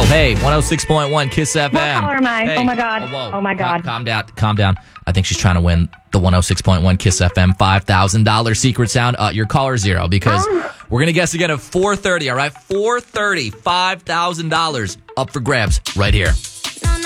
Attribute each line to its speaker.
Speaker 1: Hey, 106.1 Kiss FM.
Speaker 2: What color am I?
Speaker 1: Hey.
Speaker 2: Oh, my God.
Speaker 1: Whoa.
Speaker 2: Oh, my God.
Speaker 1: Calm down. I think she's trying to win the 106.1 Kiss FM $5,000 secret sound. Your caller 0 because we're going to guess again at 4:30, all right? 4:30, $5,000 up for grabs right here.